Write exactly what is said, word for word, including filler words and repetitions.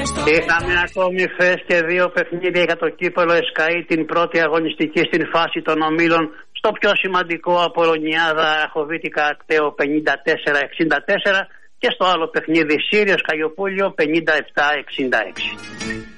Είχαμε ακόμη χθες και δύο παιχνίδια για το κύπελλο ΕΣΚΑΗ, την πρώτη αγωνιστική στην φάση των ομίλων, στο πιο σημαντικό Απολωνιάδα Αχοβίτικα Ακταίο πενήντα τέσσερα εξήντα τέσσερα και στο άλλο παιχνίδι Σύριος Καγιοπούλιο πενήντα επτά εξήντα έξι.